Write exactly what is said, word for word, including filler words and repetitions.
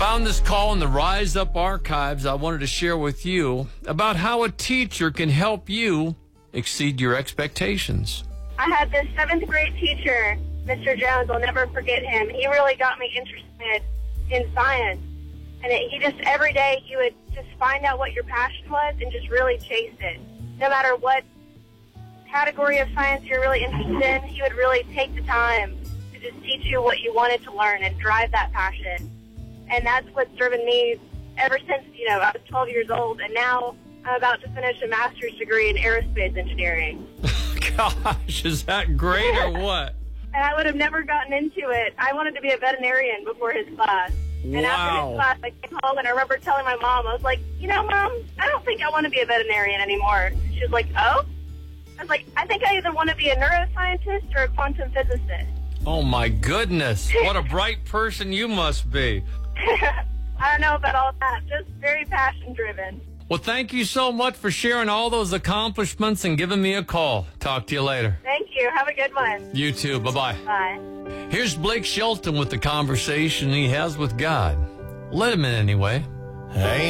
Found this call in the Rise Up archives. I wanted to share with you about how a teacher can help you exceed your expectations. I had this seventh grade teacher, Mister Jones. I'll never forget him. He really got me interested in science. And it, he just, every day, he would just find out what your passion was and just really chase it. No matter what category of science you're really interested in, he would really take the time to just teach you what you wanted to learn and drive that passion. And that's what's driven me ever since, you know, I was twelve years old. And now I'm about to finish a master's degree in aerospace engineering. Gosh, is that great or what? And I would have never gotten into it. I wanted to be a veterinarian before his class. Wow. And after his class, I came home and I remember telling my mom, I was like, you know, Mom, I don't think I want to be a veterinarian anymore. She was like, oh? I was like, I think I either want to be a neuroscientist or a quantum physicist. Oh, my goodness. What a bright person you must be. I don't know about all that. Just very passion-driven. Well, thank you so much for sharing all those accomplishments and giving me a call. Talk to you later. Thank you. Have a good one. You too. Bye-bye. Bye. Here's Blake Shelton with the conversation he has with God. Let him in anyway. Hey.